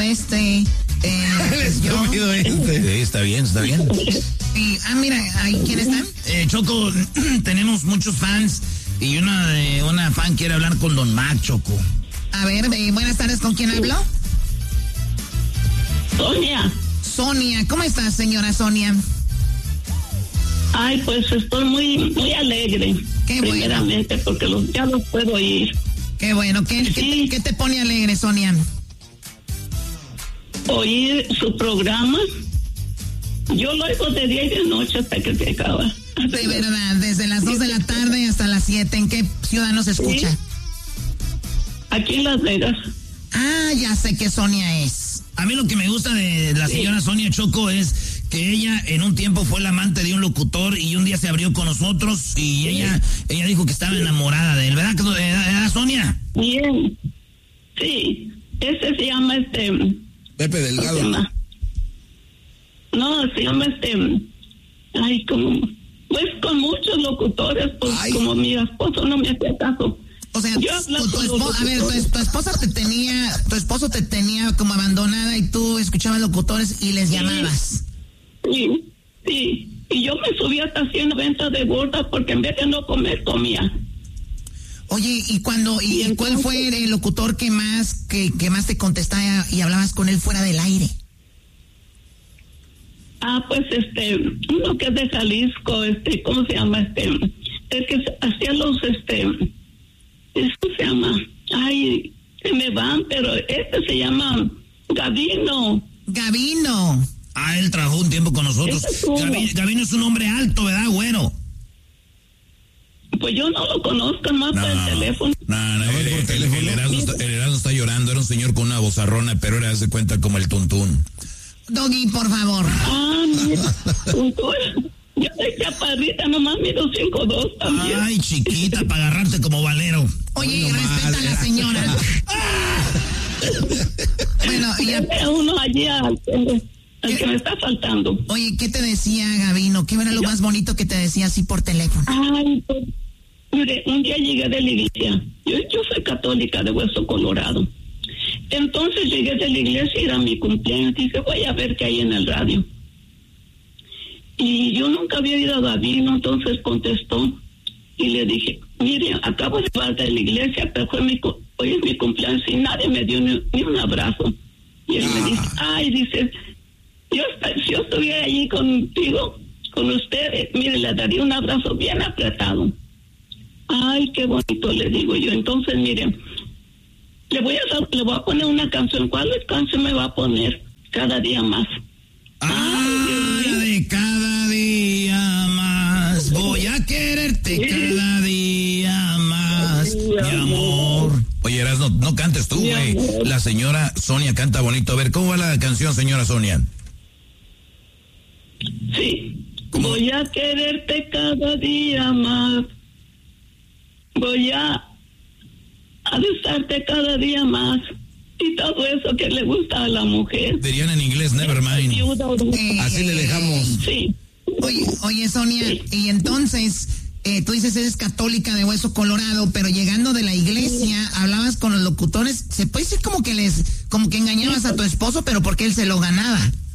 El estúpido este. Sí, está bien. Y, mira, ¿quién está? Choco, tenemos muchos fans y una fan quiere hablar con Don Mac, Choco. A ver, buenas tardes, ¿con quién hablo? Sonia, ¿cómo estás, señora Sonia? Ay, pues estoy muy alegre. Qué bueno. Primeramente, porque ya los puedo oír. Qué bueno. ¿Qué te pone alegre, Sonia? Oír su programa. Yo lo oigo de día y de noche hasta que se acaba. De verdad, desde las 2 de la tarde hasta las 7. ¿En qué ciudad nos escucha? Sí. Aquí en Las Vegas. Ya sé qué Sonia es. A mí lo que me gusta de la señora Sonia, Choco, es que ella en un tiempo fue la amante de un locutor y un día se abrió con nosotros y ella dijo que estaba enamorada de él, ¿verdad, Sonia? Bien. Sí. Ese se llama Pepe Delgado. No, se llama Ay, pues con muchos locutores, pues como mi esposo no me hacía caso. O sea, tu esposo te tenía como abandonada y tú escuchabas locutores y les llamabas. Sí. Y yo me subí hasta 190 de gorda porque en vez de no comer, comía. Oye, ¿y cuál fue el locutor que más te contestaba y hablabas con él fuera del aire? Pues uno que es de Jalisco, ¿cómo se llama? El que hacía los, ¿cómo se llama? Ay, se me van, pero se llama Gavino. Él trabajó un tiempo con nosotros. Gavino es un hombre alto, ¿verdad, güero? Pues yo no lo conozco más por el teléfono. Por teléfono. El Erasmo está llorando, era un señor con una vozarrona, pero era, se cuenta, como el Tuntún. Doggy, por favor. Mira, yo soy chaparrita, nomás mido 5'2" también. Ay, chiquita, para agarrarte como valero. Oye, respeta a la señora. Bueno, ya uno allí al que me está faltando. Oye, ¿qué te decía Gavino? ¿Qué era lo más bonito que te decía así por teléfono? Ay, pues, mire, un día llegué de la iglesia. Yo soy católica de Hueso Colorado. Entonces llegué de la iglesia y era mi cumpleaños. Dije, voy a ver qué hay en el radio. Y yo nunca había ido a Gavino, entonces contestó y le dije, mire, acabo de llegar de la iglesia, pero hoy es mi cumpleaños y nadie me dio ni un abrazo. Y él me dice, dice, si yo estuviera allí contigo, con usted, mire, le daría un abrazo bien apretado. Ay, qué bonito, le digo yo. Entonces, mire, le voy a poner una canción. ¿Cuál canción me va a poner? Cada día más. De cada día más. Voy a quererte cada día más, mi amor. Oye, Erasmo, no cantes tú, güey. La señora Sonia canta bonito. A ver, ¿cómo va la canción, señora Sonia? Sí. ¿Cómo? Voy a quererte cada día más. Voy a besarte cada día más. Y todo eso que le gusta a la mujer. Dirían en inglés, never mind. Así le dejamos. Sí. Oye, Sonia, y entonces, tú dices eres católica de Hueso Colorado, pero llegando de la iglesia, hablabas con los locutores, se puede decir como que engañabas a tu esposo, pero porque él se lo ganaba.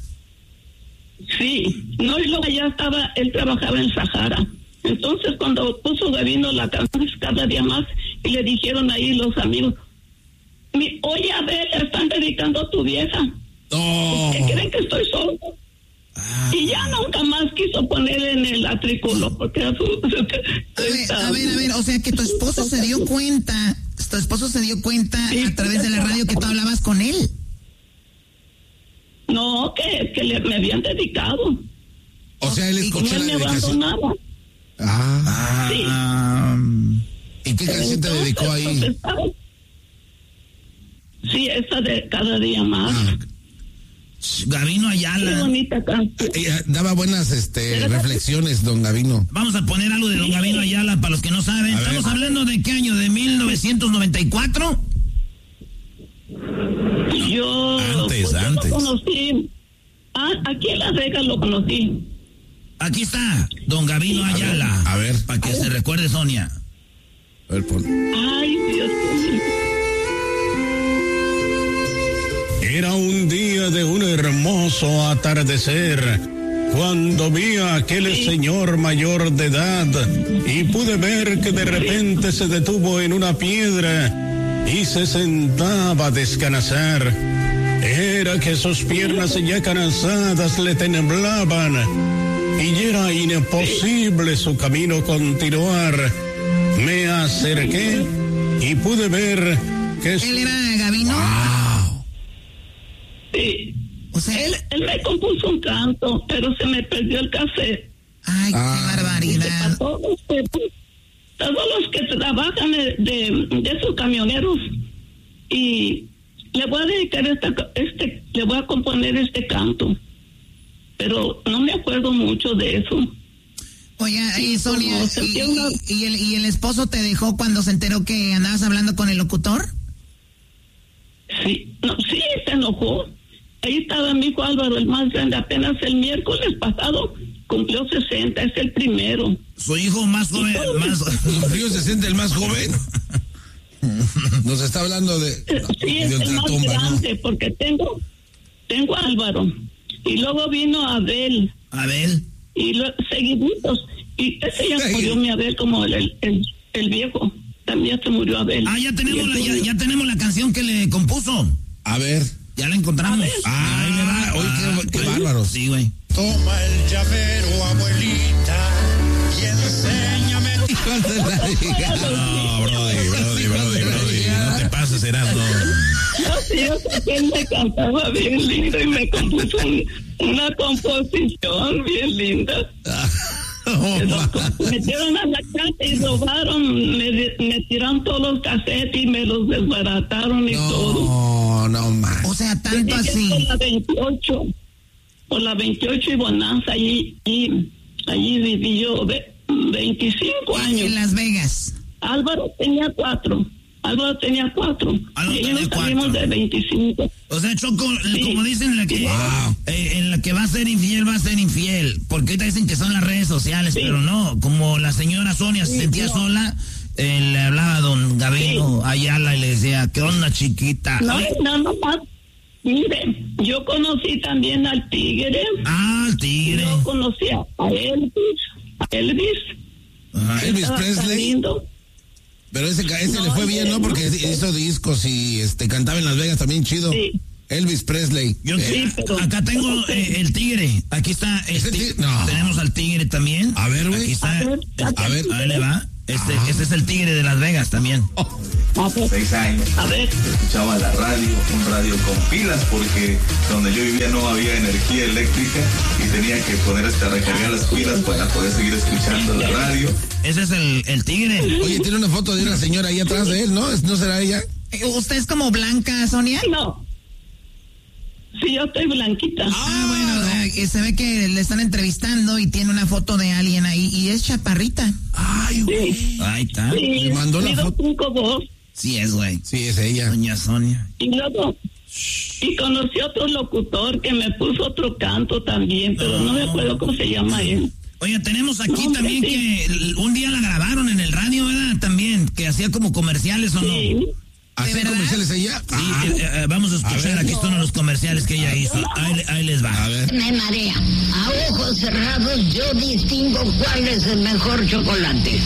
Sí, no, y luego ya él trabajaba en Sahara. Entonces cuando puso Gavino la canción cada día más, y le dijeron ahí los amigos, oye, a ver, le están dedicando a tu vieja. ¿Qué creen que estoy solo? Y ya nunca más quiso poner en el atrículo, porque a ver, o sea que tu esposo se dio cuenta sí, a través de la radio que tú hablabas con él. No, que me habían dedicado. O sea, él escuchó la dedicación. Sí. ¿Y qué canción te dedicó ahí? Sí, esa de cada día más. Gavino Ayala. Qué bonita canción. Daba buenas reflexiones, don Gavino. Vamos a poner algo de don Gavino Ayala para los que no saben. Estamos hablando de qué año, de 1994. Yo lo conocí. Aquí en Las Vegas lo conocí. Aquí está, don Gavino Ayala. A ver. Para que se recuerde, Sonia. A ver, pon. Ay, Dios mío. Era un día de un hermoso atardecer, cuando vi a aquel señor mayor de edad y pude ver que de repente se detuvo en una piedra y se sentaba a descansar. Era que sus piernas ya cansadas le temblaban y era imposible su camino continuar. Me acerqué y pude ver que... ¿Él era Gabino? Wow. Sí. O sea, Él me compuso un canto, pero se me perdió el cassette. ay, qué barbaridad. A todos los que trabajan de esos camioneros, y le voy a dedicar le voy a componer este canto, pero no me acuerdo mucho de eso. Oye, y Sonia, como sentía ¿y el esposo te dejó cuando se enteró que andabas hablando con el locutor? Sí, se enojó. Ahí estaba mi hijo Álvaro, el más grande, apenas el miércoles pasado cumplió 60, es el primero. Su hijo más joven, ¿Río se siente el más joven? Nos está hablando de... Sí, es el más grande, ¿no? Porque tengo a Álvaro, y luego vino Abel. Abel. Y seguiditos, y ese ya murió mi Abel, como el viejo, también se murió Abel. Ah, ya tenemos la canción que le compuso. A ver. Ya la encontramos. Ahí me va. Oye, qué bárbaro. Sí, güey. Toma el llavero, abuelita, y enséñame. No, Brody, no te pases, Erasmo. Yo sé que él me cantaba bien lindo y me compuso una composición bien linda. Metieron a la casa y robaron, me tiraron todos los cassettes y me los desbarataron y todo. No más. O sea, tanto así. Por la 28 y Bonanza, allí viví yo 25 años. En Las Vegas. Álvaro tenía 4. Y ellos salimos de 25. O sea, Choco, Sí. como dicen, en la que va a ser infiel. Porque ahorita dicen que son las redes sociales, Sí. pero no. Como la señora Sonia se sentía sola, le hablaba a don Gabino Ayala y le decía, ¿qué onda, chiquita? No, más. Mire, yo conocí también al Tigre. Ah, el Tigre. Yo conocí a Elvis. Ajá. Elvis Estaba Presley. lindo. Pero ese le fue bien, ¿no? Porque hizo discos y cantaba en Las Vegas también chido. Sí. Elvis Presley. pero- Acá tengo el Tigre. Aquí está. No. Tenemos al Tigre también. A ver, güey. Aquí está. A ver. Ahí le va. Este es el Tigre de Las Vegas también. 6 años. A ver. Escuchaba la radio, un radio con pilas, porque donde yo vivía no había energía eléctrica y tenía que poner hasta recargar las pilas para poder seguir escuchando la radio. Ese es el Tigre. Oye, tiene una foto de una señora ahí atrás de él, ¿no? ¿No será ella? ¿Usted es como Blanca, Sonia? No. Sí, yo estoy blanquita. Bueno, se ve que le están entrevistando y tiene una foto de alguien ahí y es chaparrita. Ay, güey. Sí. Ahí está. Sí, Me mandó la mido foto. 5'2". Sí es, güey. Sí, es ella. Doña Sonia. Y luego, y conocí a otro locutor que me puso otro canto también, pero no me acuerdo cómo se llama él. Oye, tenemos aquí No, también sí. que un día la grabaron en el radio, ¿verdad? También, que hacía como comerciales o no. Sí. ¿Hace verdad? comerciales ella? Sí, vamos a escuchar, ver. aquí están los comerciales que ella hizo. Ahí les va. A ver. Me marea. A ojos cerrados yo distingo cuál es el mejor chocolate.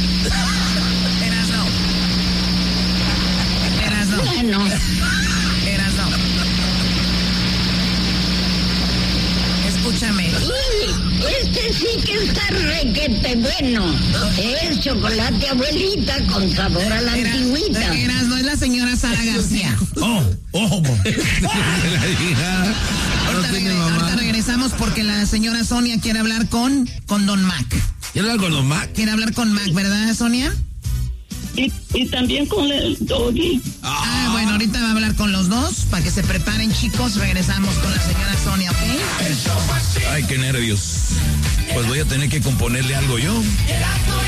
Erasno. Bueno, Erasno. Escúchame. este sí que está requete bueno. Es chocolate abuelita con sabor a la antigüita. Erasno, es la señora Sara García. Ojo. La hija. Ahora tiene mamá. Ahorita regresamos porque la señora Sonia quiere hablar con Don Mac. ¿Quiere hablar con los Mac? Quiere hablar con Mac, ¿verdad, Sonia? Y también con el Doggy. Bueno, ahorita va a hablar con los dos para que se preparen, chicos. Regresamos con la señora Sonia, ¿ok? Ay, qué nervios. Pues voy a tener que componerle algo yo.